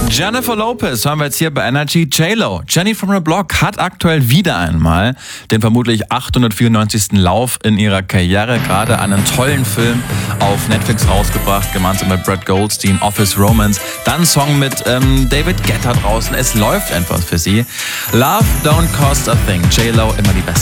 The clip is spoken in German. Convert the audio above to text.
Jennifer Lopez haben wir jetzt hier bei Energy. J-Lo, Jenny from the Block, hat aktuell wieder einmal den vermutlich 894. Lauf in ihrer Karriere. Gerade einen tollen Film auf Netflix rausgebracht, gemeinsam mit Brad Goldstein, Office Romance. Dann einen Song mit David Guetta draußen. Es läuft einfach für sie. Love Don't Cost a Thing. J-Lo, immer die Beste.